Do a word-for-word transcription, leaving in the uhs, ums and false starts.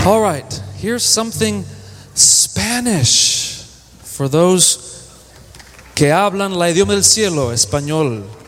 All right, here's something Spanish for those que hablan la idioma del cielo, español.